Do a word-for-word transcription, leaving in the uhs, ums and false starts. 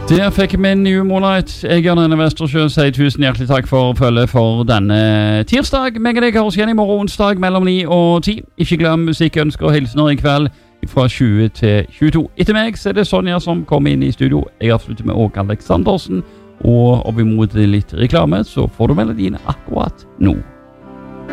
Der fikk vi New Moonlight. Jeg er Arne Vestersjø, sier tusen hjertelig takk for følget for denne tirsdag. Meg og deg har oss igjen i morgen onsdag mellom ni og ti. Ikke glem musikkønsker og hilsener i kveld fra tjue til tjueto. Etter meg så er det Sonja som kommer inn i studio. Jeg avslutter med Åke Aleksandersen, og opp imot litt reklame så får du melodien akkurat nå.